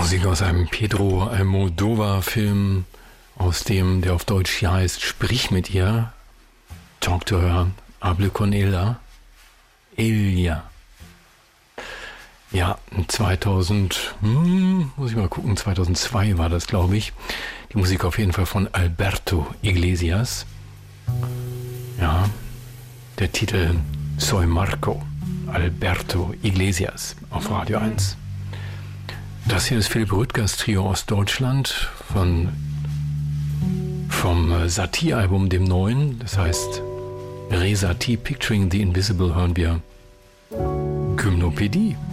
Musik aus einem Pedro Almodovar-Film, aus dem, der auf Deutsch hier heißt, Sprich mit ihr, Talk to her, Hable con ella, Elia. Ja, 2002 war das, glaube ich. Die Musik auf jeden Fall von Alberto Iglesias. Ja, der Titel Soy Marco, Alberto Iglesias auf Radio 1. Das hier ist Philipp Rüttgers Trio aus Deutschland vom Satie-Album, dem neuen, das heißt Resatie Picturing the Invisible, hören wir Gymnopädie.